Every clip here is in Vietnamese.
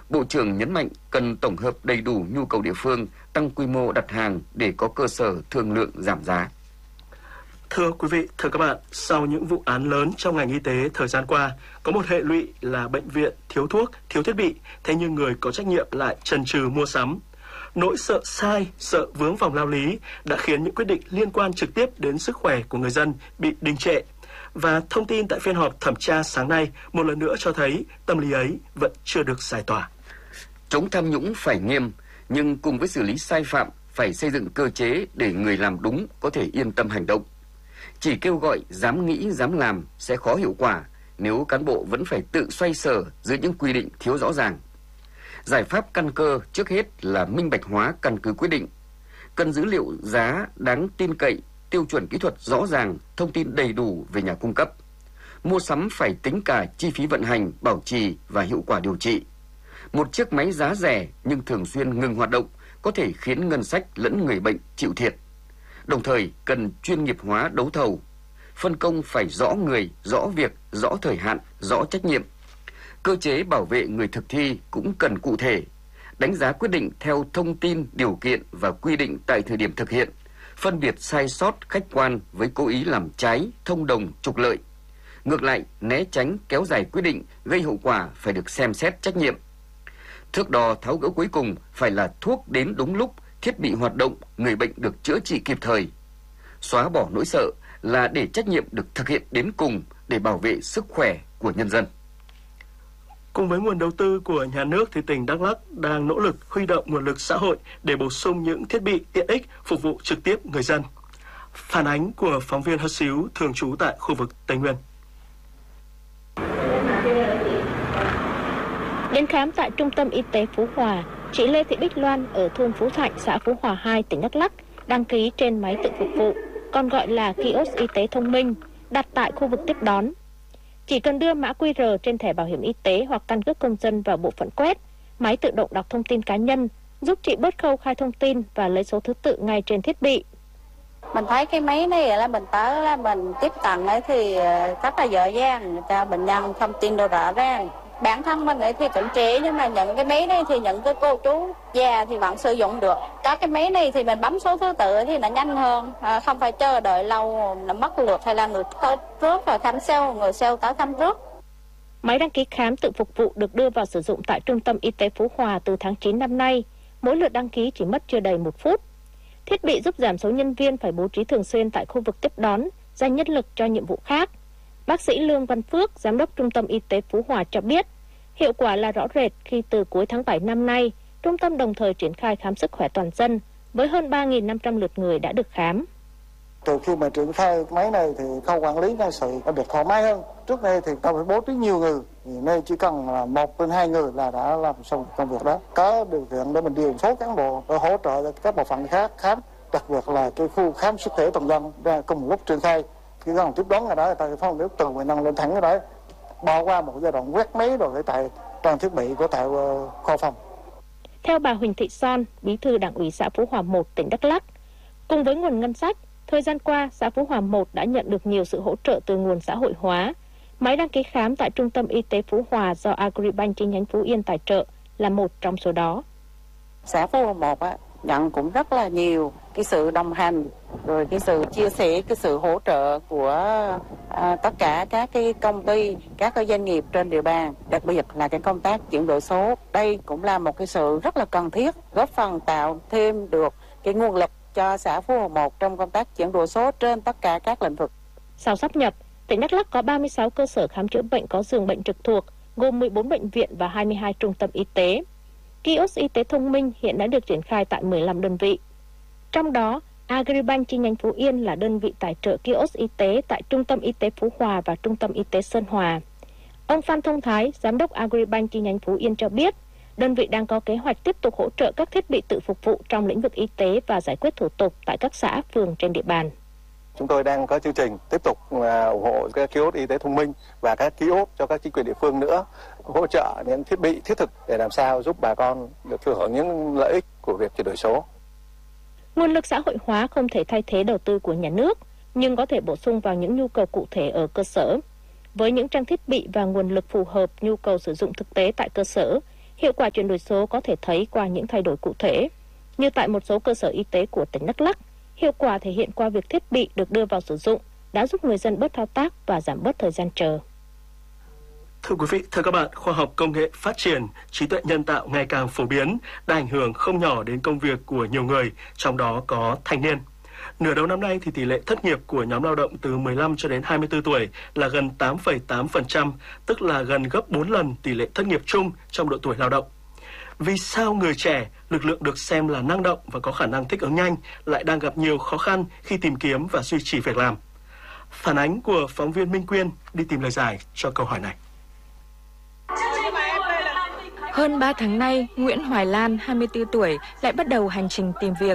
Bộ trưởng nhấn mạnh cần tổng hợp đầy đủ nhu cầu địa phương, tăng quy mô đặt hàng để có cơ sở thương lượng giảm giá. Thưa quý vị, thưa các bạn, sau những vụ án lớn trong ngành y tế thời gian qua, có một hệ lụy là bệnh viện thiếu thuốc, thiếu thiết bị, thế nhưng người có trách nhiệm lại chần chừ mua sắm. Nỗi sợ sai, sợ vướng vòng lao lý đã khiến những quyết định liên quan trực tiếp đến sức khỏe của người dân bị đình trệ. Và thông tin tại phiên họp thẩm tra sáng nay một lần nữa cho thấy tâm lý ấy vẫn chưa được giải tỏa. Chống tham nhũng phải nghiêm, nhưng cùng với xử lý sai phạm phải xây dựng cơ chế để người làm đúng có thể yên tâm hành động. Chỉ kêu gọi dám nghĩ, dám làm sẽ khó hiệu quả nếu cán bộ vẫn phải tự xoay sở dưới những quy định thiếu rõ ràng. Giải pháp căn cơ trước hết là minh bạch hóa căn cứ quyết định. Cần dữ liệu giá đáng tin cậy, tiêu chuẩn kỹ thuật rõ ràng, thông tin đầy đủ về nhà cung cấp. Mua sắm phải tính cả chi phí vận hành, bảo trì và hiệu quả điều trị. Một chiếc máy giá rẻ nhưng thường xuyên ngừng hoạt động có thể khiến ngân sách lẫn người bệnh chịu thiệt. Đồng thời cần chuyên nghiệp hóa đấu thầu. Phân công phải rõ người, rõ việc, rõ thời hạn, rõ trách nhiệm. Cơ chế bảo vệ người thực thi cũng cần cụ thể. Đánh giá quyết định theo thông tin, điều kiện và quy định tại thời điểm thực hiện. Phân biệt sai sót khách quan với cố ý làm trái, thông đồng, trục lợi. Ngược lại, né tránh kéo dài quyết định gây hậu quả phải được xem xét trách nhiệm. Thước đo tháo gỡ cuối cùng phải là thuốc đến đúng lúc, thiết bị hoạt động, người bệnh được chữa trị kịp thời. Xóa bỏ nỗi sợ là để trách nhiệm được thực hiện đến cùng để bảo vệ sức khỏe của nhân dân. Cùng với nguồn đầu tư của nhà nước thì tỉnh Đắk Lắk đang nỗ lực huy động nguồn lực xã hội để bổ sung những thiết bị tiện ích phục vụ trực tiếp người dân. Phản ánh của phóng viên Hất Xíu thường trú tại khu vực Tây Nguyên. Đến khám tại Trung tâm Y tế Phú Hòa, chị Lê Thị Bích Loan ở thôn Phú Thạnh, xã Phú Hòa 2, tỉnh Đắk Lắk đăng ký trên máy tự phục vụ, còn gọi là kiosk y tế thông minh, đặt tại khu vực tiếp đón. Chỉ cần đưa mã QR trên thẻ bảo hiểm y tế hoặc căn cước công dân vào bộ phận quét, máy tự động đọc thông tin cá nhân, giúp chị bớt khâu khai thông tin và lấy số thứ tự ngay trên thiết bị. Mình thấy cái máy này là mình tới là mình tiếp cận ấy thì rất là dễ dàng cho bệnh nhân thông tin đồ rõ ràng. Bản thân mình ấy thì cũng trễ, nhưng mà những cái máy này thì những cái cô chú già thì vẫn sử dụng được. Các cái máy này thì mình bấm số thứ tự thì nó nhanh hơn, không phải chờ đợi lâu, nó mất lượt hay là người tới trước rồi thăm sau, người sau tới thăm trước. Máy đăng ký khám tự phục vụ được đưa vào sử dụng tại Trung tâm Y tế Phú Hòa từ tháng 9 năm nay. Mỗi lượt đăng ký chỉ mất chưa đầy 1 phút. Thiết bị giúp giảm số nhân viên phải bố trí thường xuyên tại khu vực tiếp đón, dành nhân lực cho nhiệm vụ khác. Bác sĩ Lương Văn Phước, Giám đốc Trung tâm Y tế Phú Hòa cho biết, hiệu quả là rõ rệt khi từ cuối tháng 7 năm nay, trung tâm đồng thời triển khai khám sức khỏe toàn dân với hơn 3.500 lượt người đã được khám. Từ khi mà triển khai máy này thì khâu quản lý nhân sự đã được thoải mái hơn. Trước đây thì ta phải bố trí nhiều người, nên chỉ cần là 1 đến 2 người là đã làm xong công việc đó. Có điều kiện để mình điều số cán bộ để hỗ trợ các bộ phận khác khám, đặc biệt là cái khu khám sức khỏe toàn dân ra cùng lúc triển khai. Khi cần tiếp đón ở đó, ta phải nếu từ bệnh nhân lên thẳng ở đó, bỏ qua một giai đoạn quét máy rồi tại trang thiết bị của tại kho phòng. Theo bà Huỳnh Thị Son, Bí thư Đảng ủy xã Phú Hòa 1, tỉnh Đắk Lắk, cùng với nguồn ngân sách, thời gian qua xã Phú Hòa 1 đã nhận được nhiều sự hỗ trợ từ nguồn xã hội hóa. Máy đăng ký khám tại Trung tâm Y tế Phú Hòa do Agribank chi nhánh Phú Yên tài trợ là một trong số đó. Xã Phú Hòa 1 nhận cũng rất là nhiều cái sự đồng hành, rồi cái sự chia sẻ, cái sự hỗ trợ của tất cả các cái công ty, các cái doanh nghiệp trên địa bàn, đặc biệt là cái công tác chuyển đổi số. Đây cũng là một cái sự rất là cần thiết, góp phần tạo thêm được cái nguồn lực cho xã Phú Hòa 1 trong công tác chuyển đổi số trên tất cả các lĩnh vực. Sau sáp nhập, tỉnh Đắk Lắk có 36 cơ sở khám chữa bệnh có giường bệnh trực thuộc, gồm 14 bệnh viện và 22 trung tâm y tế. Kiosk y tế thông minh hiện đã được triển khai tại 15 đơn vị. Trong đó, Agribank chi nhánh Phú Yên là đơn vị tài trợ kiosk y tế tại Trung tâm Y tế Phú Hòa và Trung tâm Y tế Sơn Hòa. Ông Phan Thông Thái, Giám đốc Agribank chi nhánh Phú Yên cho biết, đơn vị đang có kế hoạch tiếp tục hỗ trợ các thiết bị tự phục vụ trong lĩnh vực y tế và giải quyết thủ tục tại các xã, phường trên địa bàn. Chúng tôi đang có chương trình tiếp tục ủng hộ các kiosk y tế thông minh và các kiosk cho các chính quyền địa phương nữa, hỗ trợ những thiết bị thiết thực để làm sao giúp bà con được thừa hưởng những lợi ích của việc chuyển đổi số. Nguồn lực xã hội hóa không thể thay thế đầu tư của nhà nước, nhưng có thể bổ sung vào những nhu cầu cụ thể ở cơ sở. Với những trang thiết bị và nguồn lực phù hợp nhu cầu sử dụng thực tế tại cơ sở, Hiệu quả chuyển đổi số có thể thấy qua những thay đổi cụ thể. Như tại một số cơ sở y tế của tỉnh Đắk Lắk, hiệu quả thể hiện qua việc thiết bị được đưa vào sử dụng đã giúp người dân bớt thao tác và giảm bớt thời gian chờ. Thưa quý vị, thưa các bạn, khoa học công nghệ phát triển, trí tuệ nhân tạo ngày càng phổ biến, đã ảnh hưởng không nhỏ đến công việc của nhiều người, trong đó có thanh niên. Nửa đầu năm nay thì tỷ lệ thất nghiệp của nhóm lao động từ 15 cho đến 24 tuổi là gần 8,8%, tức là gần gấp 4 lần tỷ lệ thất nghiệp chung trong độ tuổi lao động. Vì sao người trẻ, lực lượng được xem là năng động và có khả năng thích ứng nhanh, lại đang gặp nhiều khó khăn khi tìm kiếm và duy trì việc làm? Phản ánh của phóng viên Minh Quyên đi tìm lời giải cho câu hỏi này. Hơn 3 tháng nay, Nguyễn Hoài Lan, 24 tuổi, lại bắt đầu hành trình tìm việc.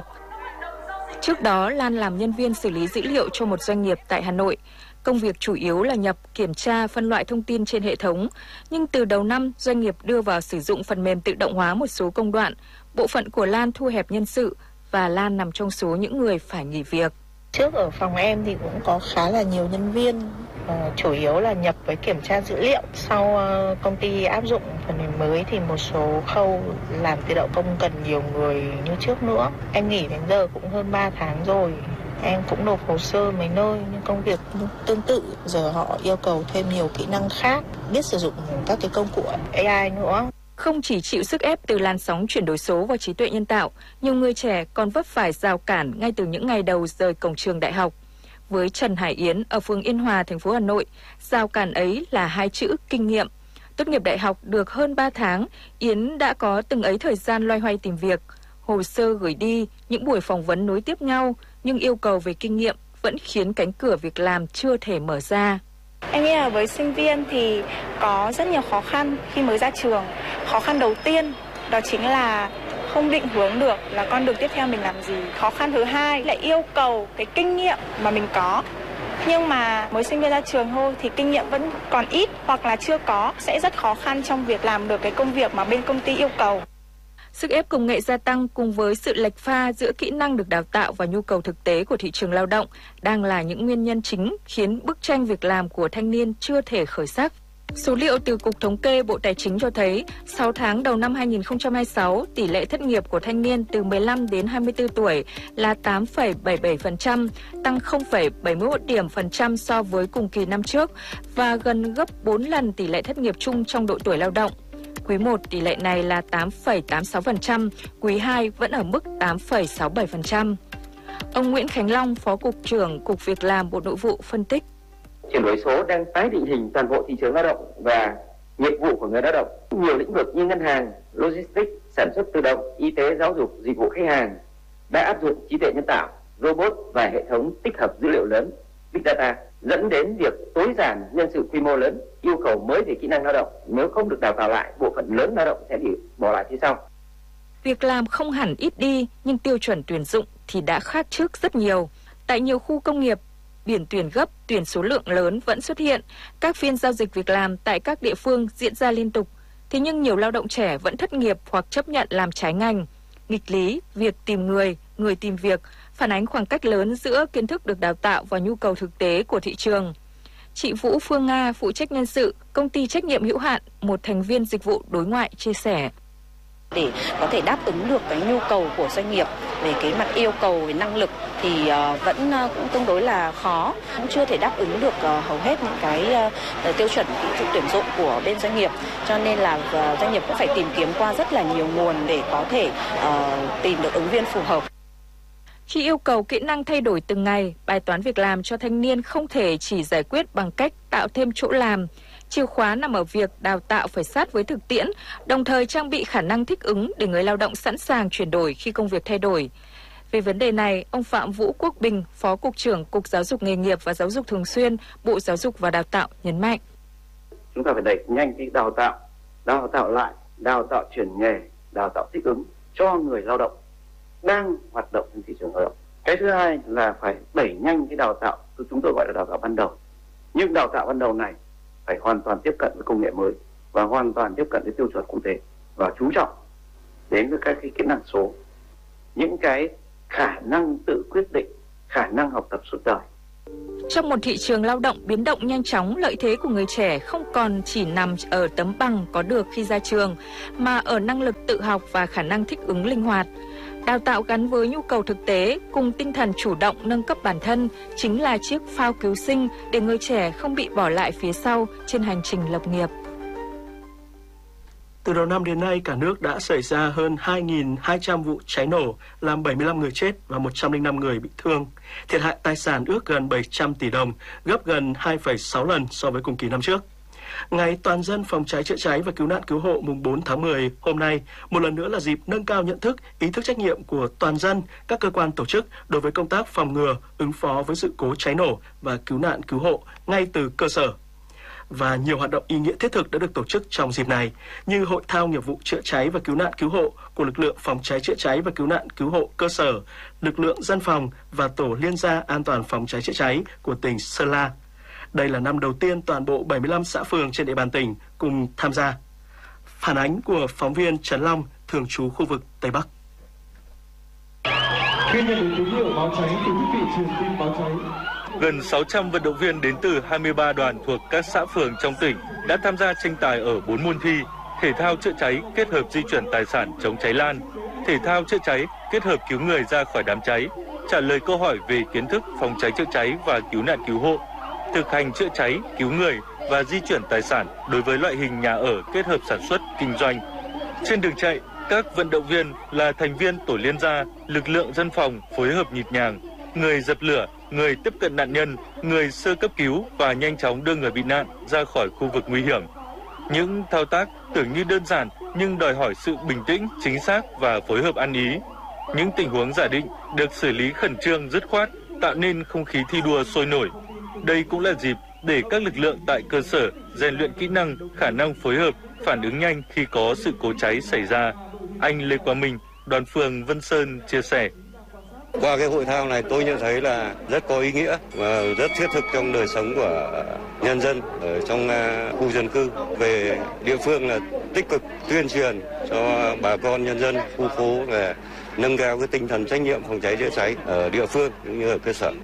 Trước đó, Lan làm nhân viên xử lý dữ liệu cho một doanh nghiệp tại Hà Nội. Công việc chủ yếu là nhập, kiểm tra, phân loại thông tin trên hệ thống. Nhưng từ đầu năm, doanh nghiệp đưa vào sử dụng phần mềm tự động hóa một số công đoạn. Bộ phận của Lan thu hẹp nhân sự và Lan nằm trong số những người phải nghỉ việc. Trước ở phòng em thì cũng có khá là nhiều nhân viên, chủ yếu là nhập với kiểm tra dữ liệu. Sau công ty áp dụng phần mềm mới thì một số khâu làm tự động không cần nhiều người như trước nữa. Em nghỉ đến giờ cũng hơn 3 tháng rồi. Em cũng nộp hồ sơ mấy nơi nhưng công việc tương tự. Giờ họ yêu cầu thêm nhiều kỹ năng khác, biết sử dụng các cái công cụ AI nữa. Không chỉ chịu sức ép từ làn sóng chuyển đổi số và trí tuệ nhân tạo, nhiều người trẻ còn vấp phải rào cản ngay từ những ngày đầu rời cổng trường đại học. Với Trần Hải Yến ở phường Yên Hòa, thành phố Hà Nội, rào cản ấy là 2 chữ kinh nghiệm. Tốt nghiệp đại học được hơn 3 tháng, Yến đã có từng ấy thời gian loay hoay tìm việc. Hồ sơ gửi đi, những buổi phỏng vấn nối tiếp nhau, nhưng yêu cầu về kinh nghiệm vẫn khiến cánh cửa việc làm chưa thể mở ra. Em nghĩ là với sinh viên thì có rất nhiều khó khăn khi mới ra trường. Khó khăn đầu tiên đó chính là không định hướng được là con đường tiếp theo mình làm gì. Khó khăn thứ hai lại yêu cầu cái kinh nghiệm mà mình có. Nhưng mà mới sinh viên ra trường thôi thì kinh nghiệm vẫn còn ít hoặc là chưa có, sẽ rất khó khăn trong việc làm được cái công việc mà bên công ty yêu cầu. Sức ép công nghệ gia tăng cùng với sự lệch pha giữa kỹ năng được đào tạo và nhu cầu thực tế của thị trường lao động đang là những nguyên nhân chính khiến bức tranh việc làm của thanh niên chưa thể khởi sắc. Số liệu từ Cục Thống kê Bộ Tài chính cho thấy, 6 tháng đầu năm 2026, tỷ lệ thất nghiệp của thanh niên từ 15 đến 24 tuổi là 8,77%, tăng 0,71 điểm phần trăm so với cùng kỳ năm trước và gần gấp 4 lần tỷ lệ thất nghiệp chung trong độ tuổi lao động. Quý 1 tỷ lệ này là 8,86%, quý 2 vẫn ở mức 8,67%. Ông Nguyễn Khánh Long, Phó Cục trưởng Cục Việc làm Bộ Nội vụ phân tích. Chuyển đổi số đang tái định hình toàn bộ thị trường lao động và nhiệm vụ của người lao động. Nhiều lĩnh vực như ngân hàng, logistics, sản xuất tự động, y tế, giáo dục, dịch vụ khách hàng đã áp dụng trí tuệ nhân tạo, robot và hệ thống tích hợp dữ liệu lớn, Big Data, dẫn đến việc tối giản nhân sự quy mô lớn, yêu cầu mới về kỹ năng lao động. Nếu không được đào tạo lại, bộ phận lớn lao động sẽ bị bỏ lại phía sau. Việc làm không hẳn ít đi, nhưng tiêu chuẩn tuyển dụng thì đã khác trước rất nhiều. Tại nhiều khu công nghiệp, biển tuyển gấp, tuyển số lượng lớn vẫn xuất hiện. Các phiên giao dịch việc làm tại các địa phương diễn ra liên tục. Thế nhưng nhiều lao động trẻ vẫn thất nghiệp hoặc chấp nhận làm trái ngành. Nghịch lý, việc tìm người tìm việc, phản ánh khoảng cách lớn giữa kiến thức được đào tạo và nhu cầu thực tế của thị trường. Chị Vũ Phương Nga, phụ trách nhân sự, công ty trách nhiệm hữu hạn, một thành viên dịch vụ đối ngoại chia sẻ. Để có thể đáp ứng được cái nhu cầu của doanh nghiệp về cái mặt yêu cầu về năng lực thì vẫn cũng tương đối là khó, cũng chưa thể đáp ứng được hầu hết những cái tiêu chuẩn kỹ thuật tuyển dụng của bên doanh nghiệp, cho nên là doanh nghiệp cũng phải tìm kiếm qua rất là nhiều nguồn để có thể tìm được ứng viên phù hợp. Khi yêu cầu kỹ năng thay đổi từng ngày, bài toán việc làm cho thanh niên không thể chỉ giải quyết bằng cách tạo thêm chỗ làm. Chìa khóa nằm ở việc đào tạo phải sát với thực tiễn, đồng thời trang bị khả năng thích ứng để người lao động sẵn sàng chuyển đổi khi công việc thay đổi. Về vấn đề này, ông Phạm Vũ Quốc Bình, Phó Cục trưởng Cục Giáo dục Nghề nghiệp và Giáo dục Thường xuyên, Bộ Giáo dục và Đào tạo nhấn mạnh. Chúng ta phải đẩy nhanh cái đào tạo lại, đào tạo chuyển nghề, đào tạo thích ứng cho người lao động đang hoạt động trên thị trường lao động. Cái thứ hai là phải đẩy nhanh cái đào tạo, chúng tôi gọi là đào tạo ban đầu. Nhưng đào tạo ban đầu này phải hoàn toàn tiếp cận với công nghệ mới và hoàn toàn tiếp cận với tiêu chuẩn quốc tế và chú trọng đến với các cái kỹ năng số, những cái khả năng tự quyết định, khả năng học tập suốt đời. Trong một thị trường lao động biến động nhanh chóng, lợi thế của người trẻ không còn chỉ nằm ở tấm bằng có được khi ra trường, mà ở năng lực tự học và khả năng thích ứng linh hoạt. Đào tạo gắn với nhu cầu thực tế cùng tinh thần chủ động nâng cấp bản thân chính là chiếc phao cứu sinh để người trẻ không bị bỏ lại phía sau trên hành trình lập nghiệp. Từ đầu năm đến nay, cả nước đã xảy ra hơn 2.200 vụ cháy nổ, làm 75 người chết và 105 người bị thương. Thiệt hại tài sản ước gần 700 tỷ đồng, gấp gần 2,6 lần so với cùng kỳ năm trước. Ngày Toàn dân phòng cháy chữa cháy và cứu nạn cứu hộ mùng 4 tháng 10 hôm nay, một lần nữa là dịp nâng cao nhận thức, ý thức trách nhiệm của toàn dân, các cơ quan tổ chức đối với công tác phòng ngừa, ứng phó với sự cố cháy nổ và cứu nạn cứu hộ ngay từ cơ sở. Và nhiều hoạt động ý nghĩa thiết thực đã được tổ chức trong dịp này, như hội thao nghiệp vụ chữa cháy và cứu nạn cứu hộ của lực lượng phòng cháy chữa cháy và cứu nạn cứu hộ cơ sở, lực lượng dân phòng và tổ liên gia an toàn phòng cháy chữa cháy của tỉnh Sơn La. Đây là năm đầu tiên toàn bộ 75 xã phường trên địa bàn tỉnh cùng tham gia. Phản ánh của phóng viên Trần Long, thường trú khu vực Tây Bắc. Khi nhận được tín hiệu báo cháy từ thiết bị truyền tin báo cháy, gần 600 vận động viên đến từ 23 đoàn thuộc các xã phường trong tỉnh đã tham gia tranh tài ở 4 môn thi: thể thao chữa cháy kết hợp di chuyển tài sản chống cháy lan, thể thao chữa cháy kết hợp cứu người ra khỏi đám cháy, trả lời câu hỏi về kiến thức phòng cháy chữa cháy và cứu nạn cứu hộ, thực hành chữa cháy, cứu người và di chuyển tài sản đối với loại hình nhà ở kết hợp sản xuất, kinh doanh. Trên đường chạy, các vận động viên là thành viên tổ liên gia, lực lượng dân phòng phối hợp nhịp nhàng, người dập lửa, người tiếp cận nạn nhân, người sơ cấp cứu và nhanh chóng đưa người bị nạn ra khỏi khu vực nguy hiểm. Những thao tác tưởng như đơn giản nhưng đòi hỏi sự bình tĩnh, chính xác và phối hợp ăn ý. Những tình huống giả định được xử lý khẩn trương, dứt khoát, tạo nên không khí thi đua sôi nổi. Đây cũng là dịp để các lực lượng tại cơ sở rèn luyện kỹ năng, khả năng phối hợp, phản ứng nhanh khi có sự cố cháy xảy ra. Anh Lê Quang Minh, đoàn phường Vân Sơn chia sẻ. Qua cái hội thao này tôi nhận thấy là rất có ý nghĩa và rất thiết thực trong đời sống của nhân dân ở trong khu dân cư. Về địa phương là tích cực tuyên truyền cho bà con nhân dân khu phố là nâng cao cái tinh thần trách nhiệm phòng cháy chữa cháy ở địa phương cũng như ở cơ sở.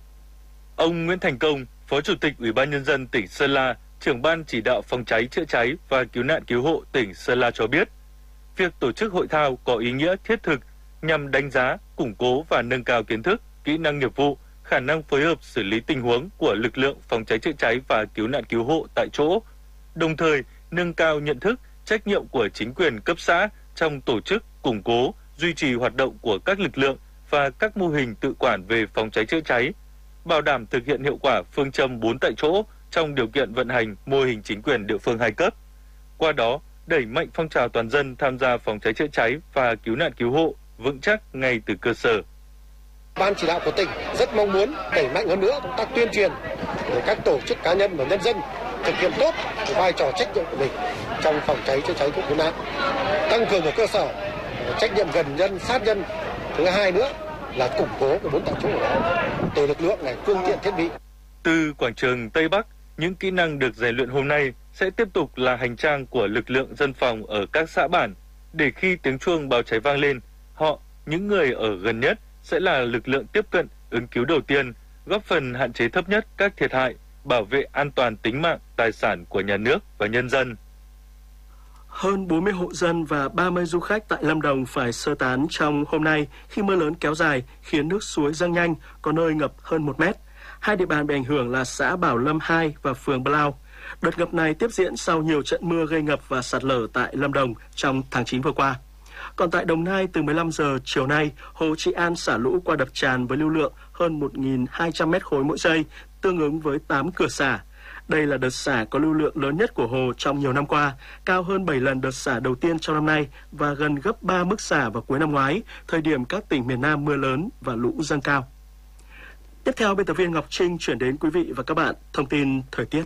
Ông Nguyễn Thành Công, Phó Chủ tịch Ủy ban Nhân dân tỉnh Sơn La, trưởng ban chỉ đạo phòng cháy chữa cháy và cứu nạn cứu hộ tỉnh Sơn La cho biết, việc tổ chức hội thao có ý nghĩa thiết thực nhằm đánh giá, củng cố và nâng cao kiến thức, kỹ năng nghiệp vụ, khả năng phối hợp xử lý tình huống của lực lượng phòng cháy chữa cháy và cứu nạn cứu hộ tại chỗ, đồng thời nâng cao nhận thức, trách nhiệm của chính quyền cấp xã trong tổ chức, củng cố, duy trì hoạt động của các lực lượng và các mô hình tự quản về phòng cháy chữa cháy, bảo đảm thực hiện hiệu quả phương châm 4 tại chỗ trong điều kiện vận hành mô hình chính quyền địa phương 2 cấp. Qua đó, đẩy mạnh phong trào toàn dân tham gia phòng cháy chữa cháy và cứu nạn cứu hộ vững chắc ngay từ cơ sở. Ban chỉ đạo của tỉnh rất mong muốn đẩy mạnh hơn nữa công tác tuyên truyền để các tổ chức cá nhân và nhân dân thực hiện tốt vai trò trách nhiệm của mình trong phòng cháy chữa cháy cứu nạn, tăng cường ở cơ sở trách nhiệm gần dân, sát dân. Thứ hai nữa là củng cố cái 4 tại chỗ của đó từ lực lượng này, phương tiện, thiết bị. Từ quảng trường Tây Bắc, những kỹ năng được rèn luyện hôm nay sẽ tiếp tục là hành trang của lực lượng dân phòng ở các xã bản, để khi tiếng chuông báo cháy vang lên, họ, những người ở gần nhất sẽ là lực lượng tiếp cận, ứng cứu đầu tiên, góp phần hạn chế thấp nhất các thiệt hại, bảo vệ an toàn tính mạng, tài sản của nhà nước và nhân dân. Hơn 40 hộ dân và 30 du khách tại Lâm Đồng phải sơ tán trong hôm nay khi mưa lớn kéo dài khiến nước suối dâng nhanh, có nơi ngập hơn 1 mét. Hai địa bàn bị ảnh hưởng là xã Bảo Lâm 2 và phường Blau. Đợt ngập này tiếp diễn sau nhiều trận mưa gây ngập và sạt lở tại Lâm Đồng trong tháng 9 vừa qua. Còn tại Đồng Nai, từ 15 giờ chiều nay, hồ Trị An xả lũ qua đập tràn với lưu lượng hơn 1.200 mét khối mỗi giây, tương ứng với 8 cửa xả. Đây là đợt xả có lưu lượng lớn nhất của hồ trong nhiều năm qua, cao hơn 7 lần đợt xả đầu tiên trong năm nay và gần gấp 3 mức xả vào cuối năm ngoái, thời điểm các tỉnh miền Nam mưa lớn và lũ dâng cao. Tiếp theo, biên tập viên Ngọc Trinh chuyển đến quý vị và các bạn thông tin thời tiết.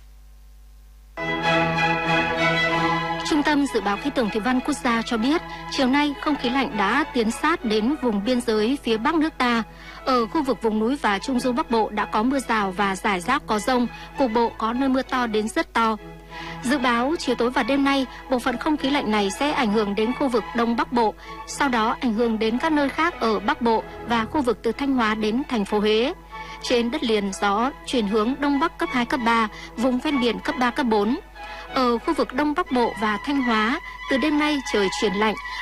Trung tâm Dự báo Khí tượng Thủy văn Quốc gia cho biết, chiều nay không khí lạnh đã tiến sát đến vùng biên giới phía Bắc nước ta. Ở khu vực vùng núi và Trung du Bắc Bộ đã có mưa rào và rải rác có dông, cục bộ có nơi mưa to đến rất to. Dự báo chiều tối và đêm nay, bộ phận không khí lạnh này sẽ ảnh hưởng đến khu vực Đông Bắc Bộ, sau đó ảnh hưởng đến các nơi khác ở Bắc Bộ và khu vực từ Thanh Hóa đến thành phố Huế. Trên đất liền gió chuyển hướng Đông Bắc cấp 2, cấp 3, vùng ven biển cấp 3, cấp 4. Ở khu vực Đông Bắc Bộ và Thanh Hóa, từ đêm nay trời chuyển lạnh,